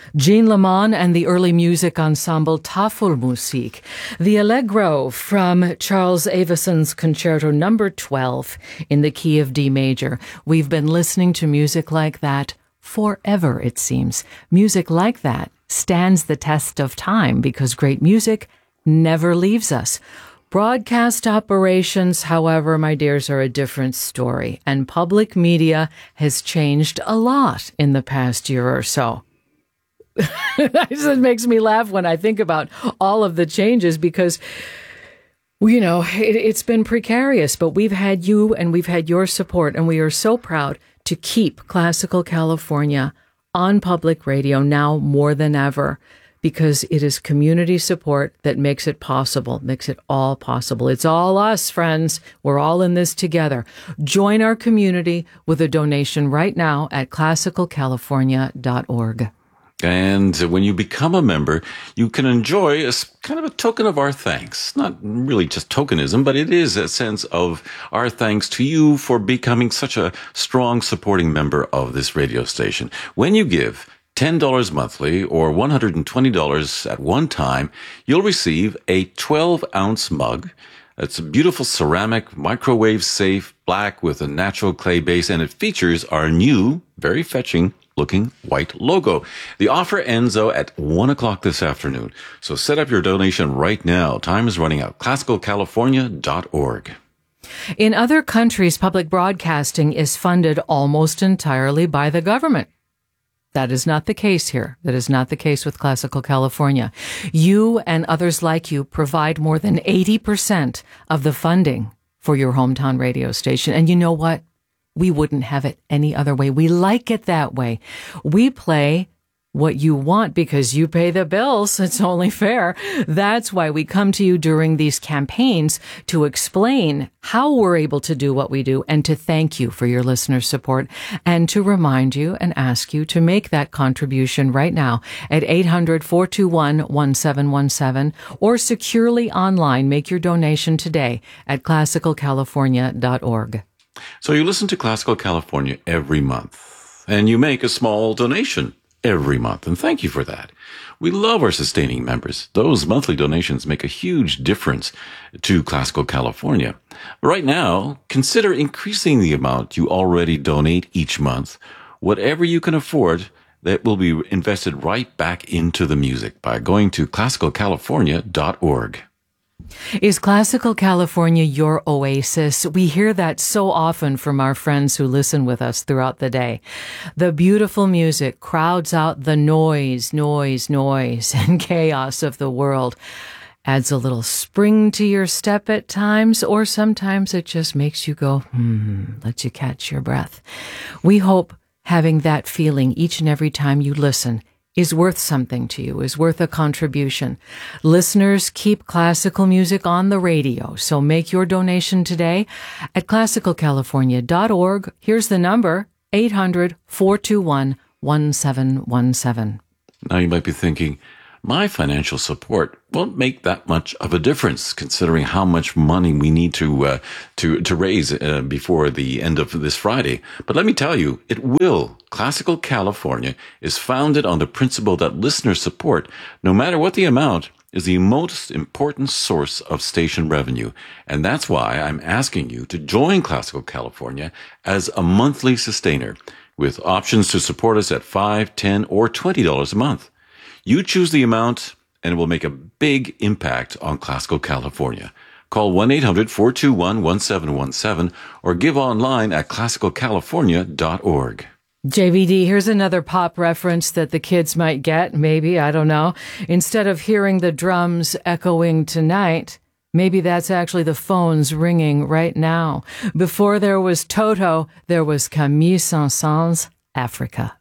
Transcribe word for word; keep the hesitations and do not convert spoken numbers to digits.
Jean Lamont and the early music ensemble Tafelmusik. The Allegro from Charles Aveson's Concerto number twelve in the key of D major. We've been listening to music like that forever, it seems. Music like that stands the test of time because great music never leaves us. Broadcast operations, however, my dears, are a different story, and public media has changed a lot in the past year or so. It makes me laugh when I think about all of the changes because, you know, it, it's been precarious, but we've had you and we've had your support, and we are so proud to keep Classical California on public radio now more than ever, because it is community support that makes it possible, makes it all possible. It's all us, friends. We're all in this together. Join our community with a donation right now at classical california dot org. And when you become a member, you can enjoy a kind of a token of our thanks. Not really just tokenism, but it is a sense of our thanks to you for becoming such a strong supporting member of this radio station. When you give ten dollars monthly or one hundred twenty dollars at one time, you'll receive a twelve ounce mug. It's a beautiful ceramic, microwave safe, black with a natural clay base, and it features our new, very fetching looking white logo. The offer ends though at one o'clock this afternoon. So set up your donation right now. Time is running out. classical california dot org. In other countries, public broadcasting is funded almost entirely by the government. That is not the case here. That is not the case with Classical California. You and others like you provide more than eighty percent of the funding for your hometown radio station. And you know what? We wouldn't have it any other way. We like it that way. We play what you want because you pay the bills. It's only fair. That's why we come to you during these campaigns to explain how we're able to do what we do and to thank you for your listener support and to remind you and ask you to make that contribution right now at eight hundred, four two one, one seven one seven or securely online. Make your donation today at classical california dot org. So you listen to Classical California every month, and you make a small donation every month, and thank you for that. We love our sustaining members. Those monthly donations make a huge difference to Classical California. Right now, consider increasing the amount you already donate each month. Whatever you can afford, that will be invested right back into the music by going to classical california dot org. Is Classical California your oasis? We hear that so often from our friends who listen with us throughout the day. The beautiful music crowds out the noise, noise, noise, and chaos of the world. Adds a little spring to your step at times, or sometimes it just makes you go, hmm, lets you catch your breath. We hope having that feeling each and every time you listen is worth something to you, is worth a contribution. Listeners keep classical music on the radio, so make your donation today at classical california dot org. Here's the number, eight hundred, four two one, one seven one seven. Now you might be thinking, my financial support won't make that much of a difference considering how much money we need to uh, to to raise uh, before the end of this Friday. But let me tell you, it will. Classical California is founded on the principle that listener support, no matter what the amount, is the most important source of station revenue. And that's why I'm asking you to join Classical California as a monthly sustainer with options to support us at five dollars, ten dollars, or twenty dollars a month. You choose the amount, and it will make a big impact on Classical California. Call one eight hundred, four two one, one seven one seven or give online at classical california dot org. J V D, here's another pop reference that the kids might get, maybe, I don't know. Instead of hearing the drums echoing tonight, maybe that's actually the phones ringing right now. Before there was Toto, there was Camille Saint-Saëns, Africa.